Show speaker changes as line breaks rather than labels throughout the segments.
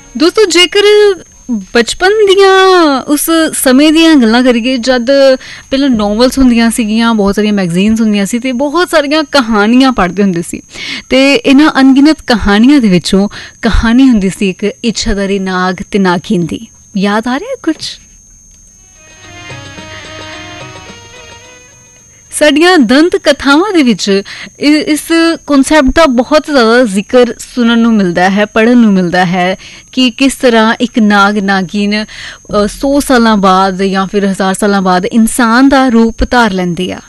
दोस्तों जेकर बचपन दियां उस समय दियां गल्लां करिए जद पहले नॉवल्स हुंदियां सीगियां बहुत सारियां मैगजीन्स हुंदियां सी ते बहुत सारियां कहानियां पढ़दे हुंदे सी ते इन्हां अनगिनत कहानियां दे विचों कहानी हुंदी सी इक इच्छाधारी नाग ते नागिन दी। याद आ रहा है कुछ? साडियां दंत कथावां दे विच इस कॉन्सैप्ट दा बहुत ज़्यादा जिक्र सुनन नूं मिलदा है, पढ़न नूं मिलदा है कि किस तरह एक नाग नागिन 100 सालां बाद या फिर 1000 सालां बाद इंसान दा रूप धार लैंदी आ।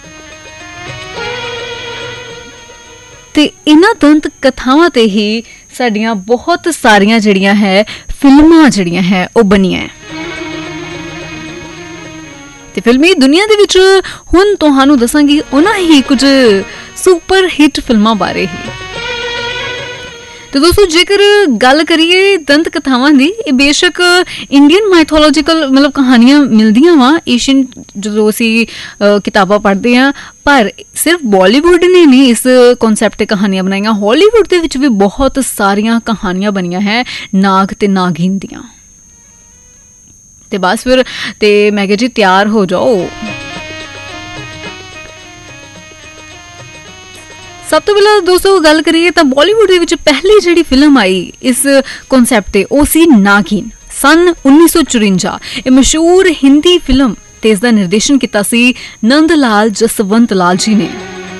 ते इन्हां दंत कथावां ते ही साडियां बहुत सारियां जिहड़ियां है फिल्मां जिहड़ियां है ओह बनियां है। ते फिल्मी दुनिया दे विच हुण तुहानूं दसांगी उन्हां ही कुछ सुपर हिट फिल्मां बारे ही। तो दोस्तों जेकर गल करिए दंत कथावां दी, बेशक इंडियन माइथोलॉजिकल मतलब कहानियां मिलदियां वा एशियन जो असी किताबां पढ़दे हां, पर सिर्फ बॉलीवुड ने नहीं इस कॉन्सैप्ट ते कहानियां बनाईयां, हॉलीवुड दे विच भी बहुत सारियां कहानियां बनियां है नाग ते नागिन दियां। ते बस फिर ते मैं कहा जी तैयार हो जाओ। सब तो पहला दोस्तों गल करिए तो बॉलीवुड दे विच पहली जिहड़ी फिल्म आई इस कॉन्सैप्ट ते ओह सी नागिन सन 1954। ये मशहूर हिंदी फिल्म ते इसदा निर्देशन किया सी नंदलाल जसवंत लाल जी ने।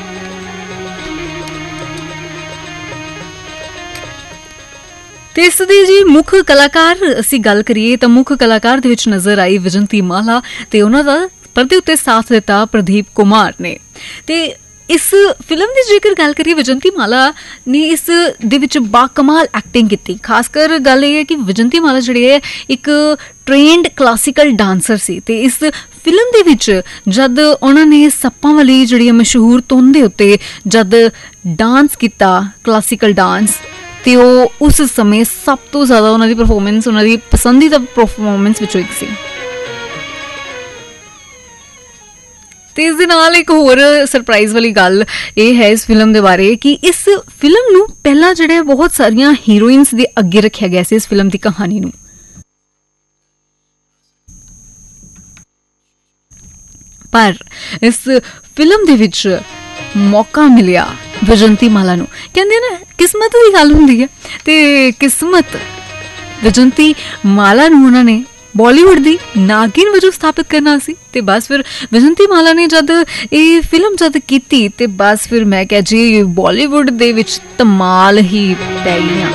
ते इस दी जी मुख कलाकार असी गल करिए तो मुख कलाकार दे विच नजर आई विजंती माला ते उन्हां दा परदे उत्ते साथ दिता प्रदीप कुमार ने। ते इस फिल्म की जेकर गल करिए विजंती माला ने इस दे विच बाकमाल एक्टिंग की। खासकर गल ये है कि विजंती माला जिहड़ी है एक ट्रेंड क्लासिकल डांसर सी ते इस फिल्म दे विच जद उन्हां ने सप्पां वाली जिहड़ी मशहूर धुन दे उत्ते जद डांस किया क्लासिकल डांस ते ओह उस समय सब तो ज़्यादा उन्हां दी परफॉर्मेंस उन्हां दी पसंदीदा परफॉर्मेंस विचों एक सी। ते इस दे नाल एक होर सरप्राइज वाली गल ये है इस फिल्म दे बारे कि इस फिल्म नूं पहला जिहड़ा बहुत सारियां हीरोइन्स दे अगे रखिया गया सी इस फिल्म दी कहानी नूं। पर इस फिल्म दे विच मौका मिलिया विजंती माला नूं। कहंदे ना किस्मत दी गल हुंदी है ते किस्मत विजंती माला नूं उन्हां ने बॉलीवुड दी नागिन वजों स्थापित करना सी। ते बस फिर विजंती माला ने जद ये फिल्म जद कीती ते बस फिर मैं कह जी बॉलीवुड दे विच धमाल ही पै गईयां।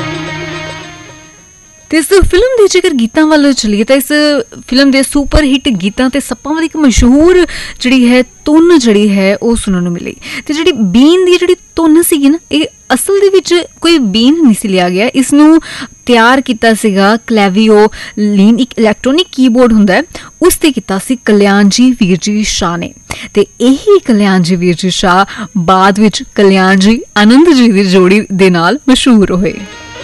ते इस फिल्म दे जेकर गीतां वाल चलिए तो इस फिल्म दे सुपर हिट गीतां ते सप्पां वाली एक मशहूर जिहड़ी है धुन जिहड़ी है ओह सुनन नूं मिली। ते जिहड़ी बीन दी जिहड़ी धुन सीगी ना ये असल दे विच कोई बीन नहीं सी लिया गया, इसनूं तैयार कीता सीगा क्लैवियो लीन एक इलैक्ट्रॉनिक कीबोर्ड हुंदा है उस ते कीता सी कल्याण जी वीर जी शाह ने। ते यही कल्याण जी वीर जी शाह बाद विच कल्याण जी आनंद जी दी जोड़ी दे नाल मशहूर होए।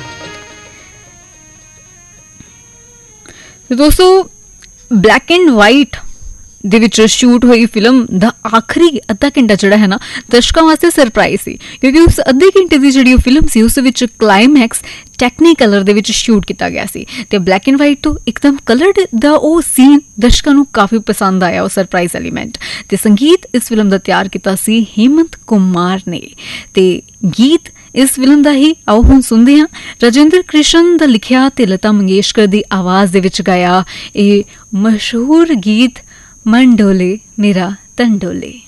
दोस्तों black and white they which shoot हुई फिल्म दा आखिरी अद्धा घंटा जिहड़ा है ना दर्शकों वास्ते सरप्राइज सी, क्योंकि उस अद्धे घंटे की जिहड़ी फिल्म सी उस विच क्लाइमैक्स टेक्नीकलर दे विच शूट किया गया सी ते ब्लैक एंड वाइट तो एकदम कलर्ड दा ओ सीन दर्शकों नूं काफ़ी पसंद आया वो सरप्राइज एलीमेंट। ते संगीत इस फिल्म दा तैयार किया सी हेमंत कुमार ने ते गीत इस फिल्म दा ही आओ हुण सुनदे हां राजेंद्र कृष्ण दा लिखिया ते लता मंगेशकर दी आवाज़ दे विच गाया ये मशहूर गीत मन डोले मेरा तन डोले।